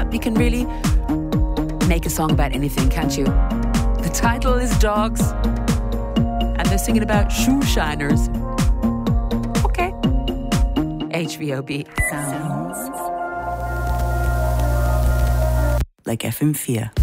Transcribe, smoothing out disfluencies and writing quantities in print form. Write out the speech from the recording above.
You can really make a song about anything, can't you? The title is Dogs, and they're singing about shoe shiners. Okay. HVOB. Sounds like FM4.